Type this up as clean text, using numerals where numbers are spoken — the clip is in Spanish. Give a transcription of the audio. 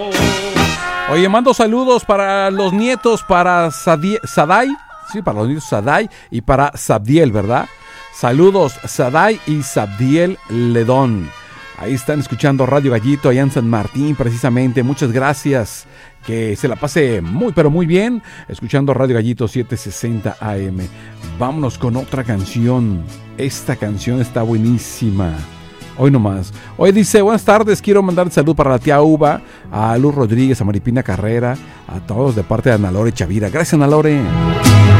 Oye, mando saludos para los nietos, para Sadai, sí, para los nietos Sadai y para Sabdiel, ¿verdad? Saludos, Sadai y Sabdiel Ledón. Ahí están escuchando Radio Gallito allá en San Martín, precisamente. Muchas gracias. Que se la pase muy, pero muy bien escuchando Radio Gallito 760 AM. Vámonos con otra canción. Esta canción está buenísima. Hoy nomás. Hoy dice, buenas tardes, quiero mandar salud para la tía Uva, a Luz Rodríguez, a Maripina Carrera, a todos de parte de Ana Lore Chavira. Gracias, Ana Lore.